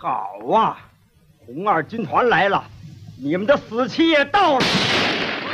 好啊，红二军团来了，你们的死期也到了。